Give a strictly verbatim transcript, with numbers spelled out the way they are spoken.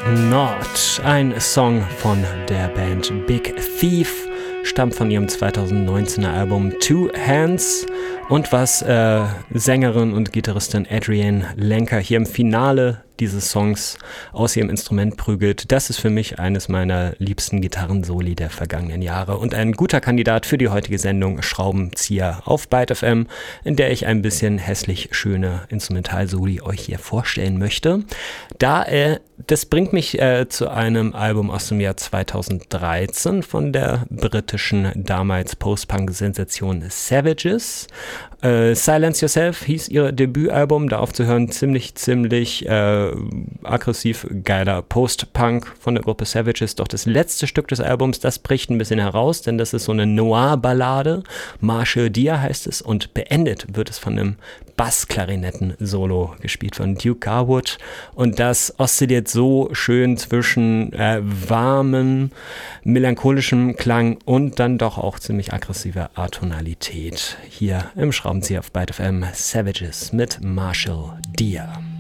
Not, ein Song von der Band Big Thief, stammt von ihrem zweitausendneunzehner Album Two Hands. Und was äh, Sängerin und Gitarristin Adrienne Lenker hier im Finale dieses Songs aus ihrem Instrument prügelt, das ist für mich eines meiner liebsten Gitarrensoli der vergangenen Jahre und ein guter Kandidat für die heutige Sendung Schraubenzieher auf Byte F M, in der ich ein bisschen hässlich schöne Instrumentalsoli euch hier vorstellen möchte. Da äh, das bringt mich äh, zu einem Album aus dem Jahr zweitausenddreizehn von der britischen damals Post-Punk-Sensation Savages. Äh, Silence Yourself hieß ihr Debütalbum, da aufzuhören, ziemlich, ziemlich äh, aggressiv geiler Post-Punk von der Gruppe Savages. Doch das letzte Stück des Albums, das bricht ein bisschen heraus, denn das ist so eine Noir-Ballade. Marshall Deer heißt es und beendet wird es von einem Bassklarinetten-Solo gespielt von Duke Garwood. Und das oszilliert so schön zwischen äh, warmem, melancholischem Klang und dann doch auch ziemlich aggressiver Atonalität. Hier im Schraubenzieher auf Byte F M, Savages mit Marshall Deer.